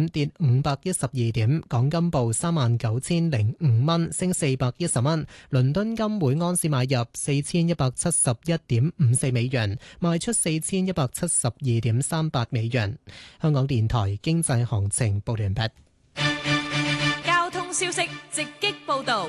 點，跌512點。港金報39,005蚊，升410蚊。倫敦金每盎司買入4171.54美元，賣出4172.38美元。香港電台經濟行情報完畢。 交通消息直擊報道。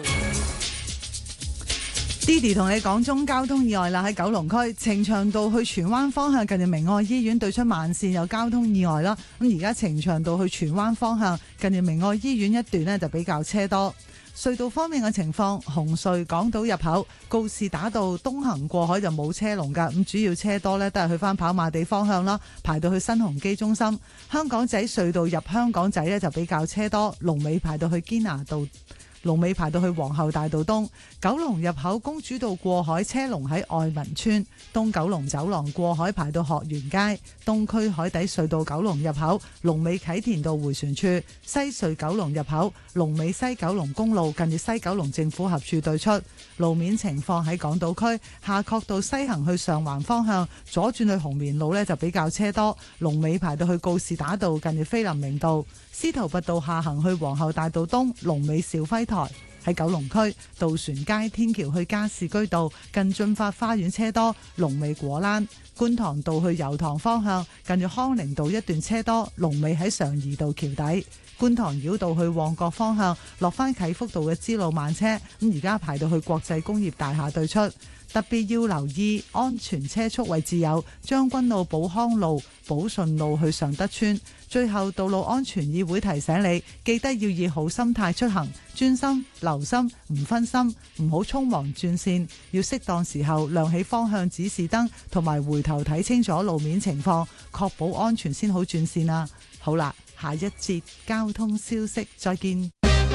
Didi 同你講中交通意外啦，喺九龍區呈祥道去荃灣方向近住明愛醫院對出慢線有交通意外啦。咁而家呈祥道去荃灣方向近住明愛醫院一段呢就比較車多。隧道方面嘅情況，紅隧港島入口告士打道東行過海就冇車龍㗎，咁主要車多呢都係去返跑馬地方向啦，排到去新鴻基中心。香港仔隧道入香港仔呢就比較車多，龍尾排到去堅拿道。龍尾排到去皇后大道東。九龍入口公主道過海車龍喺愛民村，東九龍走廊過海排到學園街。東區海底隧道九龍入口龍尾啟田道迴旋處，西隧九龍入口龍尾西九龍公路近住西九龍政府合署對出。路面情況喺港島區夏慤道西行去上環方向左轉去紅棉路呢就比較車多，龍尾排到去告士打道近住菲林明道。司徒拔道下行去皇后大道東龍尾兆輝台。喺九龍區渡船街天橋去加士居道近駿發花園車多，龍尾果欄。觀塘道去油塘方向近住康寧道一段車多，龍尾喺常怡道橋底。觀塘繞道去旺角方向落返啟福道嘅支路慢車，咁而家排到去國際工業大廈對出。特別要留意安全車速位置有將軍澳寶康路、寶順路去尚德村。最後，道路安全議會提醒你，記得要以好心態出行，專心、留心、唔分心，唔好匆忙轉線，要適當時候亮起方向指示燈，同埋回頭睇清楚路面情況，確保安全先好轉線啊！好啦，下一節交通消息，再見。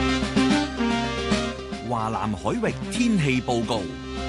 華南海域天氣報告。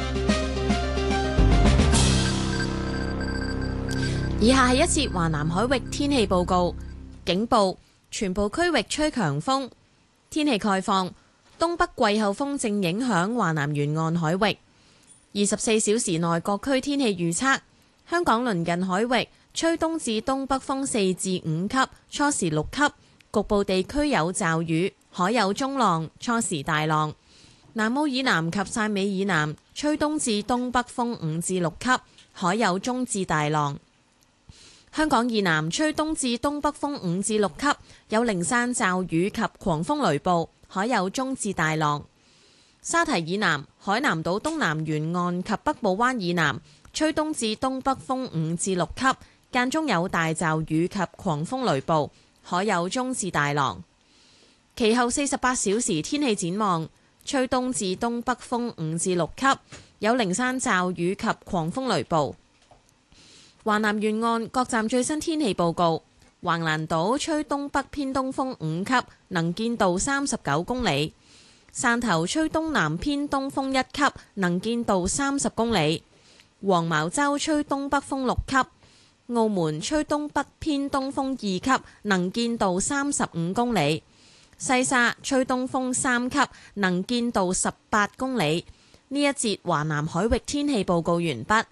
以下係一節華南海域天氣報告。警報：全部區域吹強風。天氣概況：東北季候風正影響華南沿岸海域。24小時內各區天氣預測：香港鄰近海域吹東至東北風4至5級，初時6級，局部地區有驟雨，海有中浪，初時大浪。南澳以南及汕尾以南吹東至東北風5至6級，海有中至大浪。香港以南吹東至東北風5至6級，有零散驟雨及狂風雷暴，海有中至大浪。沙堤以南、海南島東南沿岸及北部灣以南吹東至東北風5至6級，間中有大驟雨及狂風雷暴，海有中至大浪。其後48小時天氣展望：吹東至東北風5至6級，有零散驟雨及狂風雷暴。華南沿岸各站最新天氣報告：橫瀾島吹東北偏東風5級，能見度39公里；汕頭吹東南偏東風1級，能見度30公里；黃茅洲吹東北風6級；澳門吹東北偏東風2級，能見度35公里；西沙吹東風3級，能見度18公里。呢一節華南海域天氣報告完畢。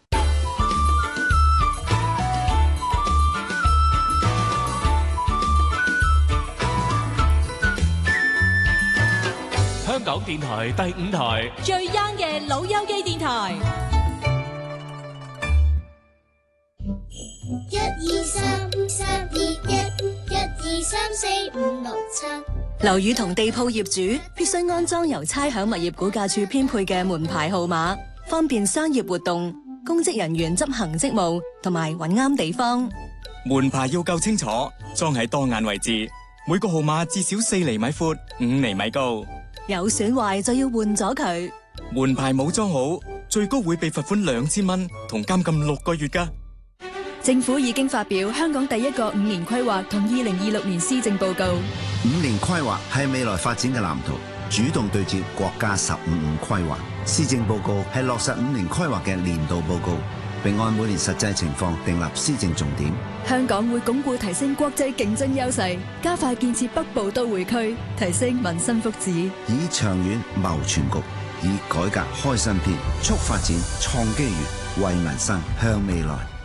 香港電台第5台最 young 嘅老友記電台。 12331123456樓宇同地鋪業主必須安裝由差餉物業估價署編配嘅門牌號碼，方便商業活動、公職人員執行職務同埋揾啱地方。 門牌要夠清楚，裝喺當眼位置，每個號碼至少4厘米闊、5厘米高。 有損壞就要換咗佢。 門牌冇裝好，最高會被罰款2000蚊同監禁6個月㗎。 政府已經發表香港第一個5年規劃同2026年施政報告。 5年規劃係未來發展嘅藍圖，主動對接國家15規劃。施政報告係落實5年規劃嘅年度報告，並按每年實際情況訂立施政重點。 香港會鞏固提升國際競爭優勢，加快建設北部都會區，提升民生福祉， 以長遠謀全局，以改革開新篇，促發展創機遇，為民生向未來。